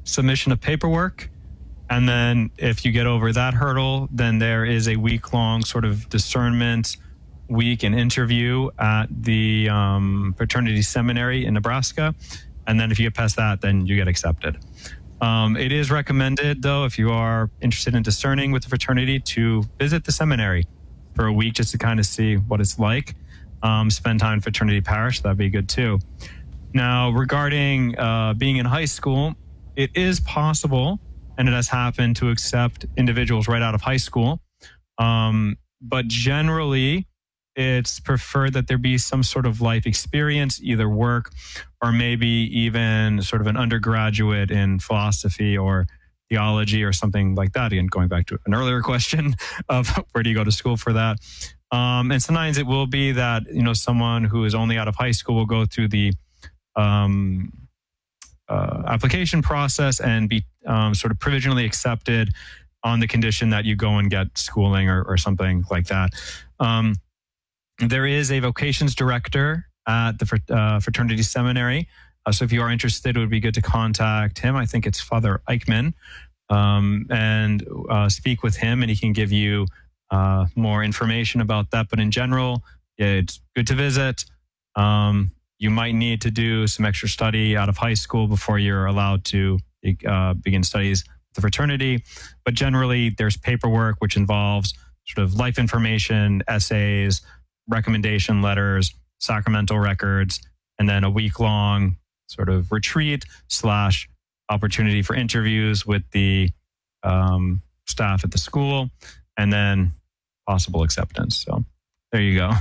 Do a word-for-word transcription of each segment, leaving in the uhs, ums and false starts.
submission of paperwork. And then if you get over that hurdle, then there is a week-long sort of discernment week and interview at the um, fraternity seminary in Nebraska. And then if you get past that, then you get accepted. Um, it is recommended, though, if you are interested in discerning with the fraternity, to visit the seminary for a week just to kind of see what it's like. Um, spend time in fraternity parish, that'd be good too. Now, regarding uh, being in high school, it is possible, and it has happened, to accept individuals right out of high school. Um, but generally, it's preferred that there be some sort of life experience, either work or maybe even sort of an undergraduate in philosophy or theology or something like that. Again, going back to an earlier question of where do you go to school for that? Um, and sometimes it will be that, you know, someone who is only out of high school will go through the um, uh, application process and be um, sort of provisionally accepted on the condition that you go and get schooling or, or something like that. Um, there is a vocations director at the uh, fraternity seminary. Uh, so if you are interested, it would be good to contact him. I think it's Father Eichmann, um, and uh, speak with him, and he can give you uh, more information about that. But in general, yeah, it's good to visit. Um, you might need to do some extra study out of high school before you're allowed to uh, begin studies with the fraternity. But generally, there's paperwork which involves sort of life information, essays, recommendation letters, sacramental records, and then a week-long sort of retreat slash opportunity for interviews with the um, staff at the school, and then possible acceptance. So there you go.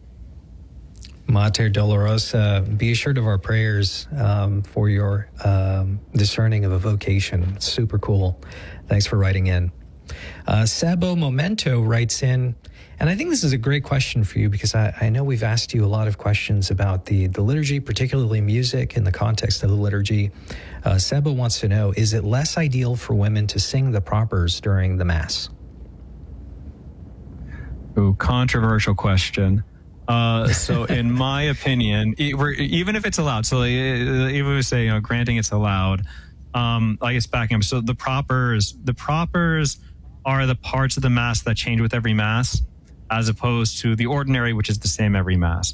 Mater Dolorosa, be assured of our prayers um, for your um, discerning of a vocation. Super cool. Thanks for writing in. Uh, Sabo Momento writes in, and I think this is a great question for you because I, I know we've asked you a lot of questions about the, the liturgy, particularly music in the context of the liturgy. Uh, Sabo wants to know, is it less ideal for women to sing the propers during the Mass? Ooh, controversial question. Uh, so in my opinion, even if it's allowed, so even we say, you know, granting it's allowed, um, I guess backing up. So the propers, the propers are the parts of the Mass that change with every Mass, as opposed to the ordinary, which is the same every Mass.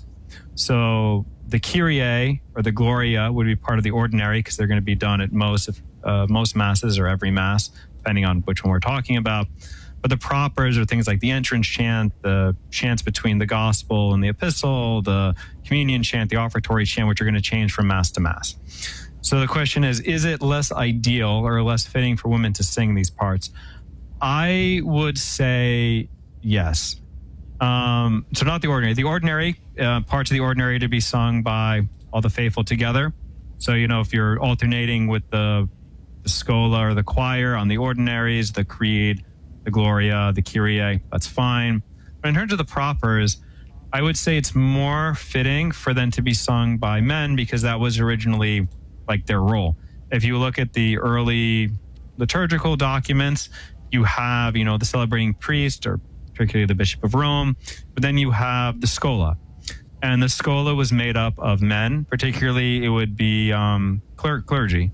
So the Kyrie or the Gloria would be part of the ordinary because they're going to be done at most, uh, most Masses or every Mass, depending on which one we're talking about. But the propers are things like the entrance chant, the chants between the gospel and the epistle, the communion chant, the offertory chant, which are going to change from Mass to Mass. So the question is, is it less ideal or less fitting for women to sing these parts? I would say yes. Um, so not the ordinary. The ordinary, uh, parts of the ordinary to be sung by all the faithful together. So, you know, if you're alternating with the, the Schola or the choir on the ordinaries, the Creed, the Gloria, the Kyrie, that's fine. But in terms of the propers, I would say it's more fitting for them to be sung by men because that was originally like their role. If you look at the early liturgical documents, you have, you know, the celebrating priest or particularly the Bishop of Rome, but then you have the Schola. And the Schola was made up of men, particularly it would be um, cler- clergy.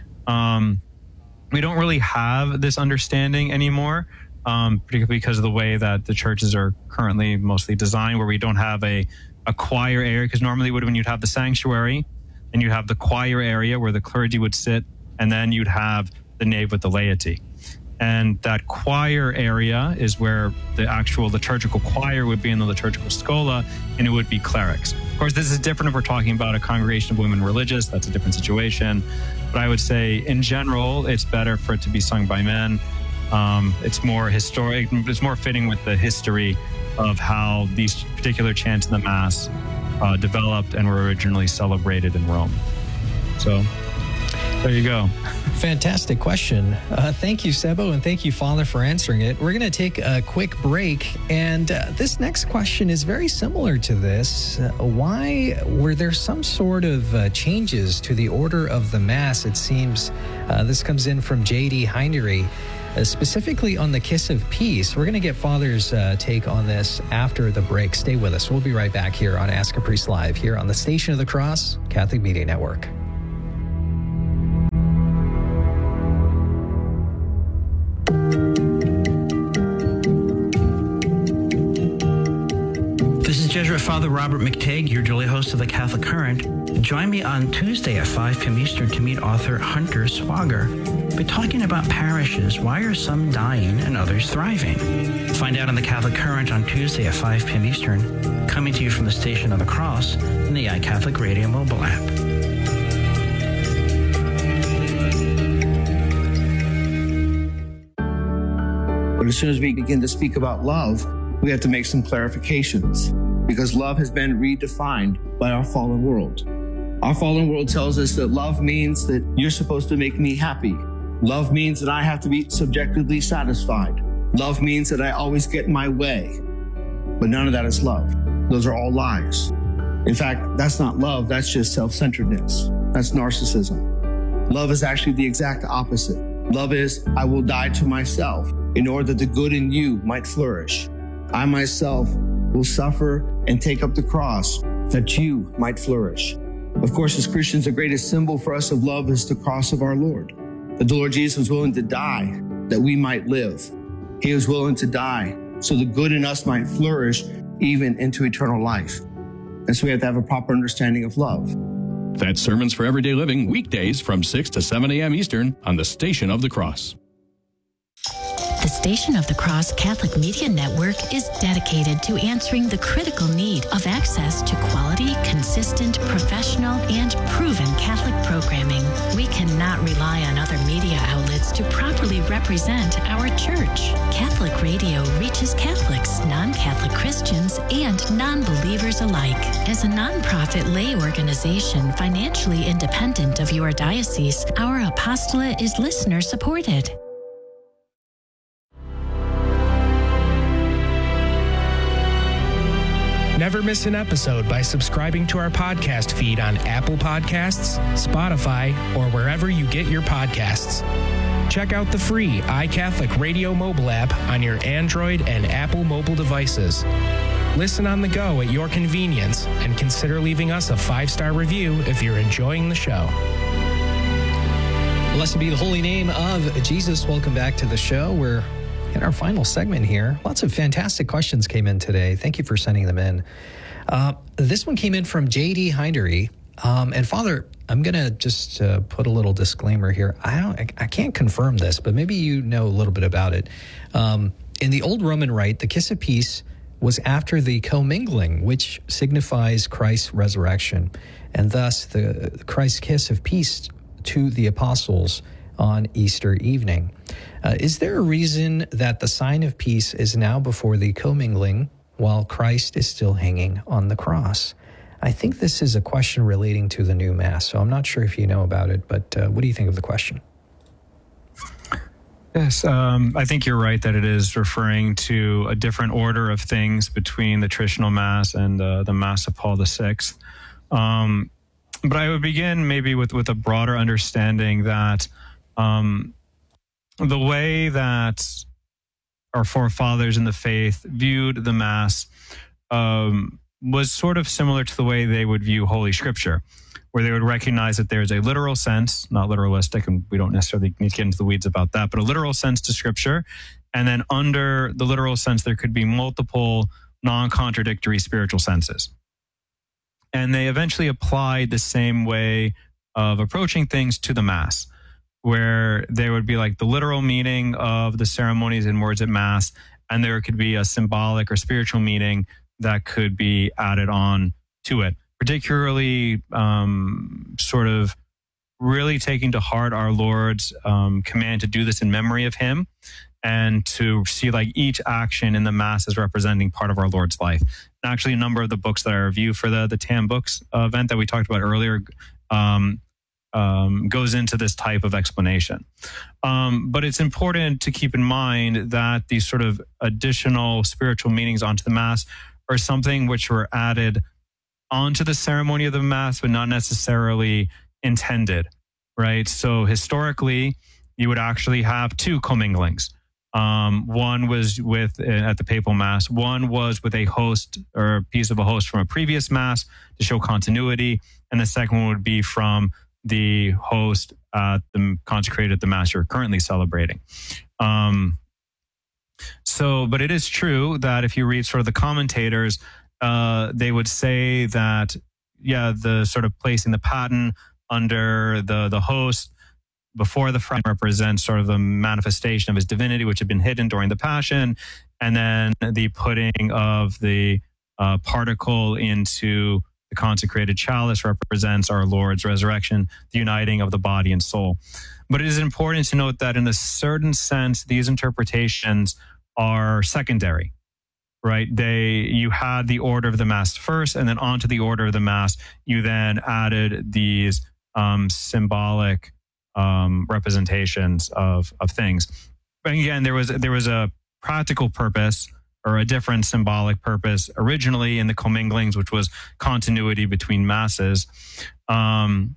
Um, we don't really have this understanding anymore, um, particularly because of the way that the churches are currently mostly designed, where we don't have a, a choir area, because normally would when you'd have the sanctuary, and you'd have the choir area where the clergy would sit, and then you'd have the nave with the laity. And that choir area is where the actual liturgical choir would be in the liturgical schola, and it would be clerics. Of course, this is different if we're talking about a congregation of women religious. That's a different situation. But I would say, in general, it's better for it to be sung by men. Um, it's more historic. It's more fitting with the history of how these particular chants in the Mass uh, developed and were originally celebrated in Rome. So there you go. Fantastic question. Uh, thank you, Sebo, and thank you, Father, for answering it. We're going to take a quick break, and uh, this next question is very similar to this. Uh, why were there some sort of uh, changes to the order of the Mass? It seems uh, this comes in from J D Heinery, uh, specifically on the Kiss of Peace. We're going to get Father's uh, take on this after the break. Stay with us. We'll be right back here on Ask a Priest Live here on the Station of the Cross Catholic Media Network. Jesuit Father Robert McTague, your duly host of the Catholic Current. Join me on Tuesday at five p.m. Eastern to meet author Hunter Swager. We're talking about parishes. Why are some dying and others thriving? Find out on the Catholic Current on Tuesday at five p.m. Eastern, coming to you from the Station of the Cross and the iCatholic Radio mobile app. But as soon as we begin to speak about love, we have to make some clarifications, because love has been redefined by our fallen world. Our fallen world tells us that love means that you're supposed to make me happy. Love means that I have to be subjectively satisfied. Love means that I always get my way. But none of that is love. Those are all lies. In fact, that's not love. That's just self-centeredness. That's narcissism. Love is actually the exact opposite. Love is, I will die to myself in order that the good in you might flourish. I myself will suffer and take up the cross that you might flourish. Of course, as Christians, the greatest symbol for us of love is the cross of our Lord. That the Lord Jesus was willing to die that we might live. He was willing to die so the good in us might flourish even into eternal life. And so we have to have a proper understanding of love. That's Sermons for Everyday Living, weekdays from six to seven a.m. Eastern on the Station of the Cross. The Station of the Cross Catholic Media Network is dedicated to answering the critical need of access to quality, consistent, professional, and proven Catholic programming. We cannot rely on other media outlets to properly represent our church. Catholic radio reaches Catholics, non-Catholic Christians, and non-believers alike. As a nonprofit lay organization financially independent of your diocese, our apostolate is listener-supported. Never miss an episode by subscribing to our podcast feed on Apple Podcasts, Spotify, or wherever you get your podcasts. Check out the free iCatholic Radio mobile app on your Android and Apple mobile devices. Listen on the go at your convenience and consider leaving us a five-star review if you're enjoying the show. Blessed be the holy name of Jesus. Welcome back to the show. We're in our final segment here. Lots of fantastic questions came in today. Thank you for sending them in. Uh, this one came in from J D Hindery. Um, and Father, I'm going to just uh, put a little disclaimer here. I don't, I, I can't confirm this, but maybe you know a little bit about it. Um, in the old Roman Rite, the kiss of peace was after the commingling, which signifies Christ's resurrection, and thus the Christ's kiss of peace to the apostles on Easter evening. Uh, is there a reason that the sign of peace is now before the commingling while Christ is still hanging on the cross? I think this is a question relating to the new Mass, so I'm not sure if you know about it, but uh, what do you think of the question? Yes, um, I think you're right that it is referring to a different order of things between the traditional Mass and uh, the Mass of Paul the Sixth. Um, but I would begin maybe with, with a broader understanding that um, the way that our forefathers in the faith viewed the Mass um, was sort of similar to the way they would view Holy Scripture, where they would recognize that there's a literal sense, not literalistic, and we don't necessarily need to get into the weeds about that, but a literal sense to Scripture. And then under the literal sense, there could be multiple non-contradictory spiritual senses. And they eventually applied the same way of approaching things to the Mass, where there would be like the literal meaning of the ceremonies and words at Mass, and there could be a symbolic or spiritual meaning that could be added on to it, particularly um, sort of really taking to heart our Lord's um, command to do this in memory of him, and to see like each action in the Mass as representing part of our Lord's life. And actually, a number of the books that I review for the, the T A M Books event that we talked about earlier um, um, goes into this type of explanation. Um, but it's important to keep in mind that these sort of additional spiritual meanings onto the Mass are something which were added onto the ceremony of the Mass, but not necessarily intended, right? So historically, you would actually have two comminglings. Um, one was with at the papal Mass. One was with a host or a piece of a host from a previous Mass to show continuity, and the second one would be from the host at the consecrated the Mass you're currently celebrating. Um, so, but it is true that if you read sort of the commentators, uh, they would say that, yeah, the sort of placing the paten under the, the host before the front represents sort of the manifestation of his divinity, which had been hidden during the passion. And then the putting of the uh, particle into the consecrated chalice represents our Lord's resurrection, the uniting of the body and soul. But it is important to note that in a certain sense, these interpretations are secondary, right? They, you had the order of the Mass first, and then onto the order of the Mass, you then added these um, symbolic um, representations of, of things. But again, there was, there was a practical purpose or a different symbolic purpose originally in the comminglings, which was continuity between masses. Um,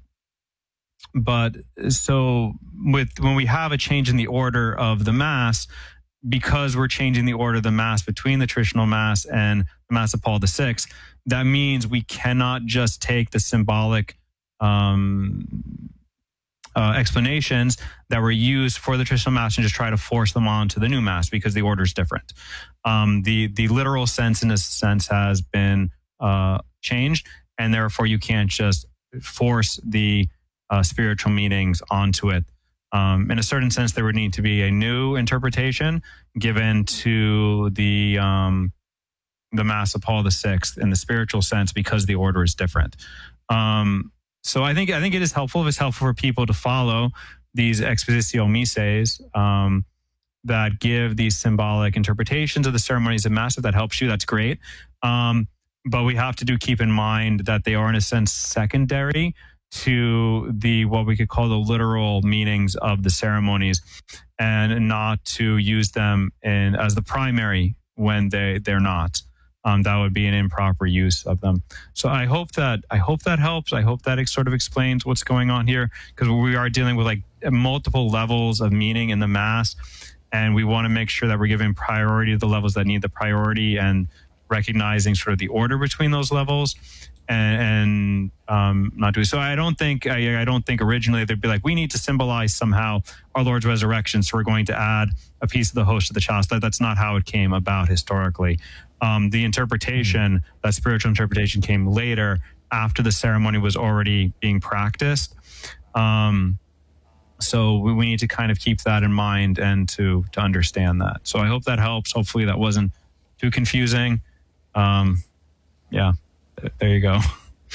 but so with, when we have a change in the order of the Mass, because we're changing the order of the Mass between the traditional Mass and the Mass of Paul the Sixth, that means we cannot just take the symbolic um, uh, explanations that were used for the traditional Mass and just try to force them onto the new Mass, because the order is different. Um, the the literal sense, in a sense, has been uh, changed, and therefore you can't just force the uh, spiritual meanings onto it. Um, in a certain sense, there would need to be a new interpretation given to the um, the Mass of Paul the Sixth in the spiritual sense, because the order is different. Um, so I think I think it is helpful. If it's helpful for people to follow these expositio missae um, that give these symbolic interpretations of the ceremonies of Mass, if that helps you, that's great. Um, but we have to do keep in mind that they are, in a sense, secondary to the what we could call the literal meanings of the ceremonies, and not to use them in as the primary when they they're not. Um, that would be an improper use of them. So I hope that I hope that helps. I hope that it sort of explains what's going on here, because we are dealing with like multiple levels of meaning in the Mass, and we want to make sure that we're giving priority to the levels that need the priority and recognizing sort of the order between those levels. And, and um, not doing so. I don't think I, I don't think originally they'd be like, we need to symbolize somehow our Lord's resurrection, so we're going to add a piece of the host of the chalice. That, that's not how it came about historically. Um, the interpretation, that spiritual interpretation, came later after the ceremony was already being practiced. Um, so we, we need to kind of keep that in mind and to to understand that. So I hope that helps. Hopefully that wasn't too confusing. Um, yeah. There you go.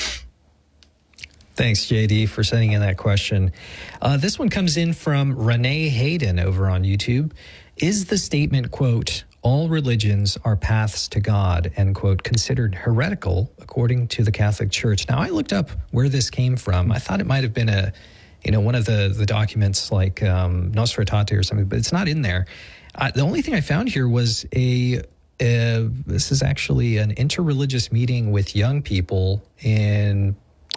Thanks, J D, for sending in that question. Uh, this one comes in from Renee Hayden over on YouTube. Is the statement, quote, all religions are paths to God, end quote, considered heretical according to the Catholic Church? Now, I looked up where this came from. I thought it might have been a, you know, one of the, the documents like um, Nostra Aetate or something, but it's not in there. Uh, the only thing I found here was a Uh, this is actually an interreligious meeting with young people in,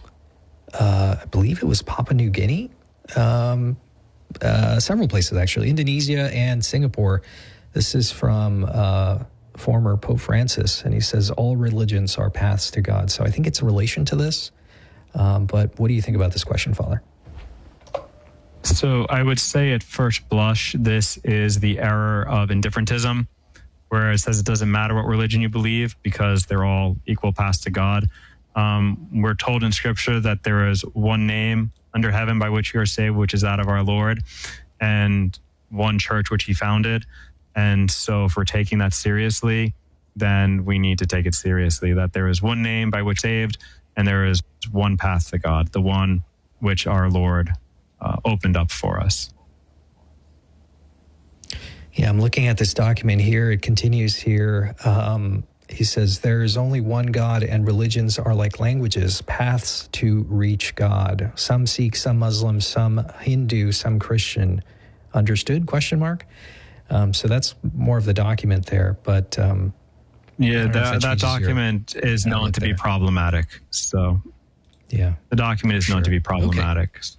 uh, I believe it was Papua New Guinea, um, uh, several places actually, Indonesia and Singapore. This is from uh, former Pope Francis, and he says all religions are paths to God. So I think it's a relation to this. Um, but what do you think about this question, Father? So I would say at first blush, this is the error of indifferentism, where it says it doesn't matter what religion you believe because they're all equal paths to God. Um, we're told in Scripture that there is one name under heaven by which you are saved, which is that of our Lord, and one church which he founded. And so if we're taking that seriously, then we need to take it seriously, that there is one name by which saved, and there is one path to God, the one which our Lord uh, opened up for us. Yeah, I'm looking at this document here. It continues here. Um, he says, there is only one God, and religions are like languages, paths to reach God. Some Sikh, some Muslim, some Hindu, some Christian. Understood? Question mark. Um, so that's more of the document there. But um, yeah, that, that document is known to be problematic. So yeah, the document is known to be problematic. Okay.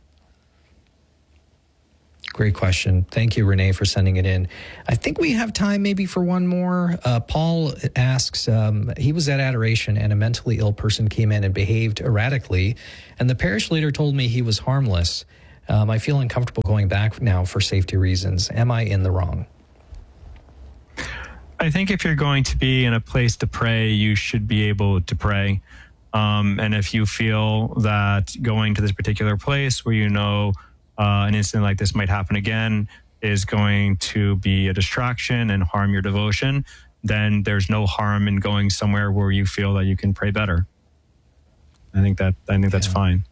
Great question. Thank you, Renee, for sending it in. I think we have time maybe for one more. Uh, Paul asks, um, he was at adoration and a mentally ill person came in and behaved erratically, and the parish leader told me he was harmless. Um, I feel uncomfortable going back now for safety reasons. Am I in the wrong? I think if you're going to be in a place to pray, you should be able to pray. Um, and if you feel that going to this particular place where you know uh, an incident like this might happen again is going to be a distraction and harm your devotion, then there's no harm in going somewhere where you feel that you can pray better. I think that I think that's yeah. fine.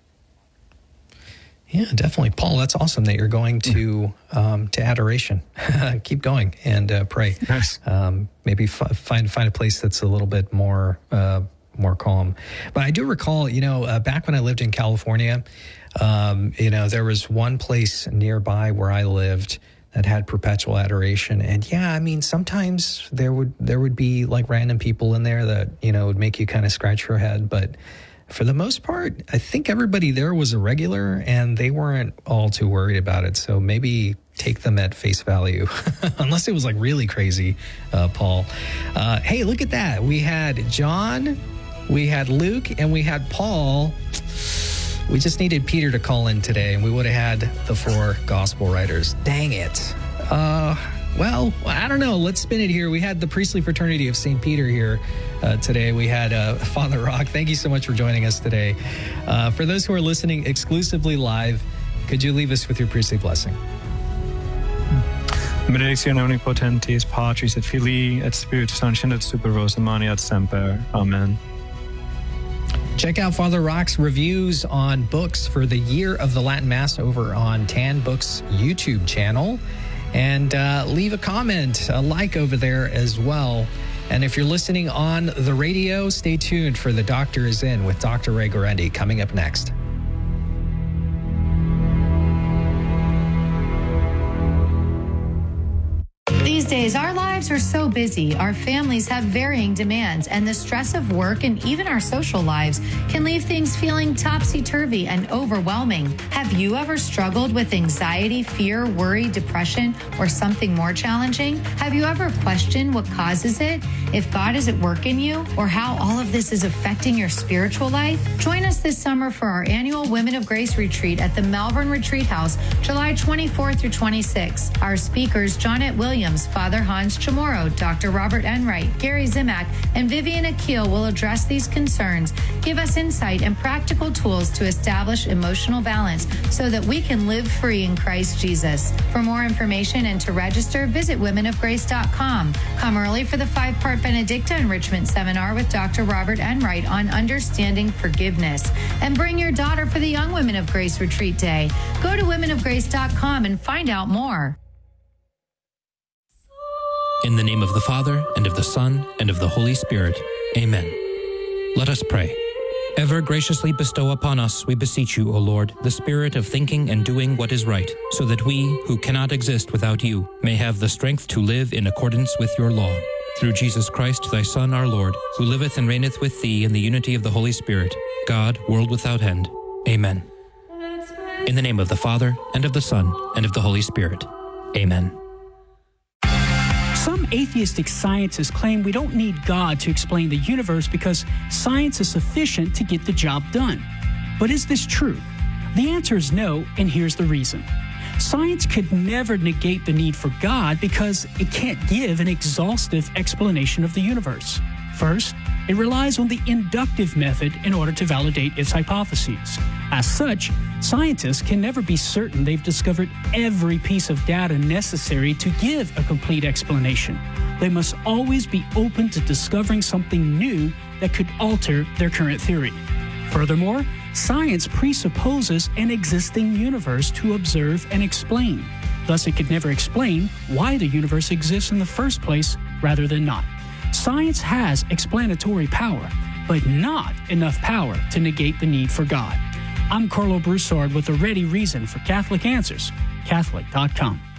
Yeah, definitely, Paul. That's awesome that you're going to um, to adoration. Keep going and uh, pray. Yes. Um, maybe f- find find a place that's a little bit more uh, more calm. But I do recall, you know, uh, back when I lived in California, um, you know, there was one place nearby where I lived that had perpetual adoration. And yeah, I mean, sometimes there would there would be like random people in there that, you know, would make you kind of scratch your head. But for the most part, I think everybody there was a regular and they weren't all too worried about it. So maybe take them at face value, unless it was like really crazy, uh, Paul. Uh, hey, look at that. We had John, we had Luke, and we had Paul. We just needed Peter to call in today, and we would have had the four gospel writers. Dang it. Uh, well, I don't know. Let's spin it here. We had the Priestly Fraternity of Saint Peter here uh, today. We had uh, Father Rock. Thank you so much for joining us today. Uh, for those who are listening exclusively live, could you leave us with your priestly blessing? Benedictione omnipotentis, Patris et Filii et Spiritus Sancti, et super vos et semper. Amen. Check out Father Rock's reviews on books for the year of the Latin Mass over on Tan Books YouTube channel. And uh, leave a comment, a like over there as well. And if you're listening on the radio, stay tuned for The Doctor is In with Doctor Ray Guarendi coming up next. These days, our lives are so busy, our families have varying demands, and the stress of work and even our social lives can leave things feeling topsy-turvy and overwhelming. Have you ever struggled with anxiety, fear, worry, depression, or something more challenging? Have you ever questioned what causes it, if God is at work in you, or how all of this is affecting your spiritual life? Join us this summer for our annual Women of Grace Retreat at the Malvern Retreat House, July twenty-fourth through twenty-sixth. Our speakers, Johnette Williams, Father Hans Chamorro, Doctor Robert Enright, Gary Zimak, and Vivian Akil will address these concerns, give us insight and practical tools to establish emotional balance so that we can live free in Christ Jesus. For more information and to register, visit women of grace dot com. Come early for the five-part Benedicta Enrichment Seminar with Doctor Robert Enright on understanding forgiveness. And bring your daughter for the Young Women of Grace Retreat Day. Go to women of grace dot com and find out more. In the name of the Father, and of the Son, and of the Holy Spirit. Amen. Let us pray. Ever graciously bestow upon us, we beseech you, O Lord, the spirit of thinking and doing what is right, so that we, who cannot exist without you, may have the strength to live in accordance with your law. Through Jesus Christ, thy Son, our Lord, who liveth and reigneth with thee in the unity of the Holy Spirit, God, world without end. Amen. In the name of the Father, and of the Son, and of the Holy Spirit. Amen. Some atheistic scientists claim we don't need God to explain the universe because science is sufficient to get the job done. But is this true? The answer is no, and here's the reason. Science could never negate the need for God because it can't give an exhaustive explanation of the universe. First, it relies on the inductive method in order to validate its hypotheses. As such, scientists can never be certain they've discovered every piece of data necessary to give a complete explanation. They must always be open to discovering something new that could alter their current theory. Furthermore, science presupposes an existing universe to observe and explain. Thus, it could never explain why the universe exists in the first place rather than not. Science has explanatory power, but not enough power to negate the need for God. I'm Carlo Broussard with a ready reason for Catholic Answers, Catholic dot com.